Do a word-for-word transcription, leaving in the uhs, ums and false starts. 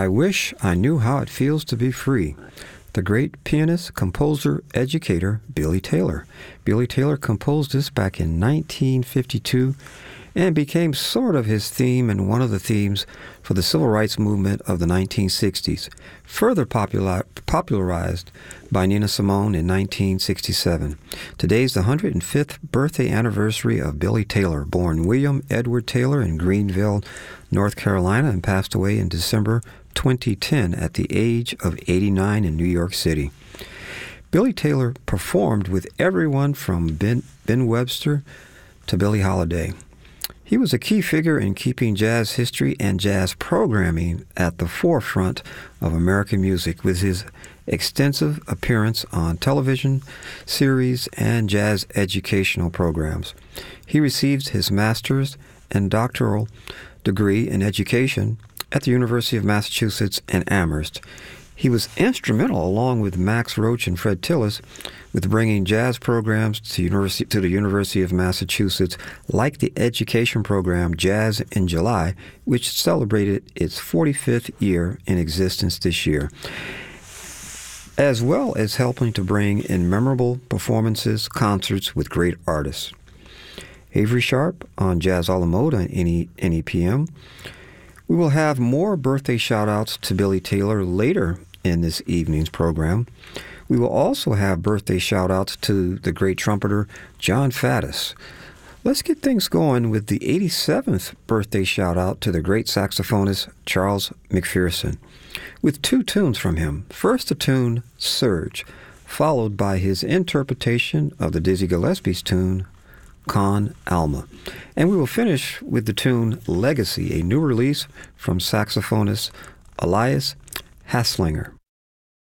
I Wish I Knew How It Feels to Be Free. The great pianist, composer, educator, Billy Taylor. Billy Taylor composed this back in nineteen fifty-two and became sort of his theme and one of the themes for the civil rights movement of the nineteen sixties, further popular, popularized by Nina Simone in nineteen sixty-seven. Today's the one hundred fifth birthday anniversary of Billy Taylor, born William Edward Taylor in Greenville, North Carolina, and passed away in December twenty ten at the age of eighty-nine in New York City. Billy Taylor performed with everyone from Ben, Ben Webster to Billie Holiday. He was a key figure in keeping jazz history and jazz programming at the forefront of American music with his extensive appearance on television series and jazz educational programs. He received his master's and doctoral degree in education at the University of Massachusetts in Amherst. He was instrumental, along with Max Roach and Fred Tillis, with bringing jazz programs to, university, to the University of Massachusetts, like the education program Jazz in July, which celebrated its forty-fifth year in existence this year, as well as helping to bring in memorable performances, concerts with great artists. Avery Sharp on Jazz a la Mode on N E P M. We will have more birthday shout-outs to Billy Taylor later in this evening's program. We will also have birthday shout-outs to the great trumpeter John Faddis. Let's get things going with the eighty-seventh birthday shout-out to the great saxophonist Charles McPherson, with two tunes from him. First, the tune Surge, followed by his interpretation of the Dizzy Gillespie's tune Con Alma. And we will finish with the tune Legacy, a new release from saxophonist Elias Hasslinger.